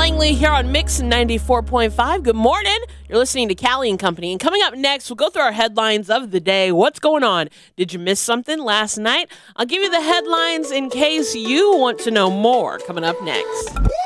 Langley here on Mix 94.5. Good morning. You're listening to Callie and Company. And coming up next, we'll go through our headlines of the day. What's going on? Did you miss something last night? I'll give you the headlines in case you want to know more. Coming up next.